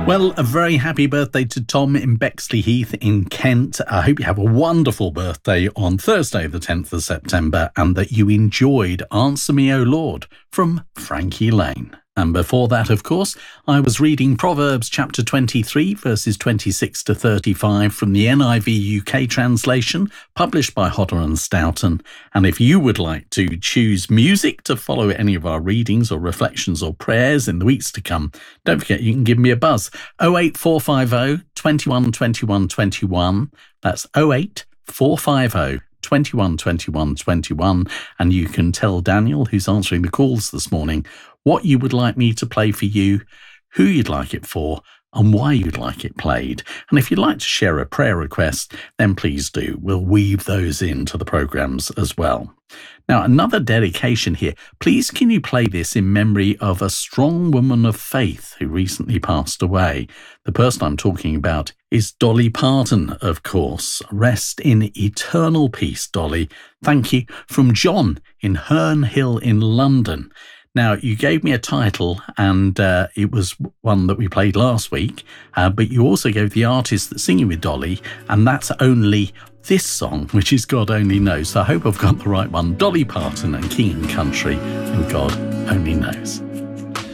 Well, a very happy birthday to Tom in Bexley Heath in Kent. I hope you have a wonderful birthday on Thursday, the 10th of September, and that you enjoyed Answer Me, O Lord from Frankie Lane. And before that, of course, I was reading Proverbs chapter 23, verses 26 to 35 from the NIV UK translation, published by Hodder and Stoughton. And if you would like to choose music to follow any of our readings or reflections or prayers in the weeks to come, don't forget you can give me a buzz. 08450 21 21 21. That's 08450 21 21 21. And you can tell Daniel, who's answering the calls this morning, what you would like me to play for you, who you'd like it for, and why you'd like it played. And if you'd like to share a prayer request, then please do. We'll weave those into the programmes as well. Now, another dedication here. Please can you play this in memory of a strong woman of faith who recently passed away? The person I'm talking about is Dolly Parton, of course. Rest in eternal peace, Dolly. Thank you. From John in Herne Hill in London. Now, you gave me a title, and it was one that we played last week, but you also gave the artist that's singing with Dolly, and that's only this song, which is God Only Knows. So I hope I've got the right one. Dolly Parton and King and Country, and God Only Knows.